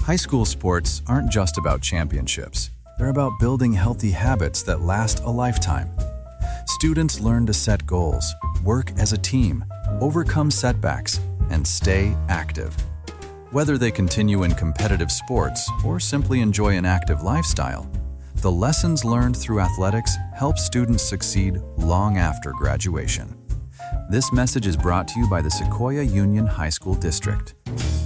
High school sports aren't just about championships. They're about building healthy habits that last a lifetime. Students learn to set goals, work as a team, overcome setbacks, and stay active. Whether they continue in competitive sports or simply enjoy an active lifestyle, the lessons learned through athletics help students succeed long after graduation. This message is brought to you by the Sequoia Union High School District.